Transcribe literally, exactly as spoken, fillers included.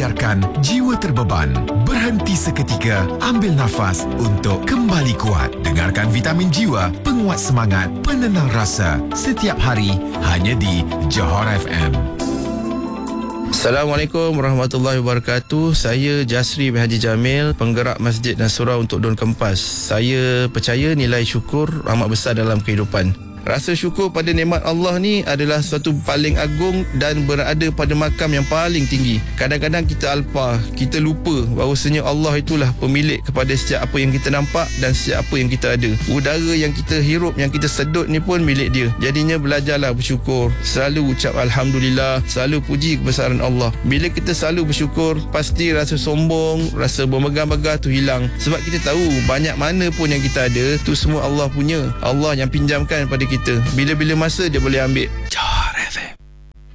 biarkan jiwa terbeban. Berhenti seketika, ambil nafas untuk kembali kuat. Dengarkan Vitamin Jiwa, penguat semangat, penenang rasa. Setiap hari, hanya di Johor F M. Assalamualaikum warahmatullahi wabarakatuh. Saya Jasri bin Haji Jamil, penggerak Masjid dan Surau untuk Daun Kempas. Saya percaya nilai syukur amat besar dalam kehidupan. Rasa syukur pada nikmat Allah ni adalah sesuatu paling agung dan berada pada makam yang paling tinggi. Kadang-kadang kita alpa, kita lupa bahawasanya Allah itulah pemilik kepada setiap apa yang kita nampak dan setiap apa yang kita ada. Udara yang kita hirup, yang kita sedut ni pun milik dia. Jadinya belajarlah bersyukur, selalu ucap Alhamdulillah, selalu puji kebesaran Allah. Bila kita selalu bersyukur, pasti rasa sombong, rasa bermegah-megah tu hilang. Sebab kita tahu banyak mana pun yang kita ada, tu semua Allah punya. Allah yang pinjamkan pada kita. Bila-bila masa dia boleh ambil.